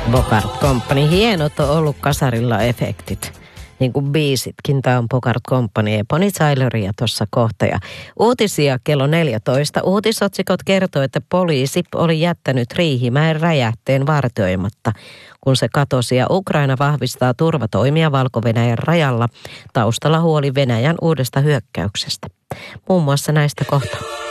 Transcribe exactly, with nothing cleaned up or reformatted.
Bogart Company. Hienot on ollut kasarilla efektit. Niin kuin biisitkin. Tämä on Bogart Company ja Bonnie Tyleria tuossa kohta. Ja uutisia kello neljätoista. Uutisotsikot kertoo, että poliisi oli jättänyt Riihimäen räjähteen vartioimatta, kun se katosi. Ja Ukraina vahvistaa turvatoimia Valko-Venäjän rajalla. Taustalla huoli Venäjän uudesta hyökkäyksestä. Muun muassa näistä kohta.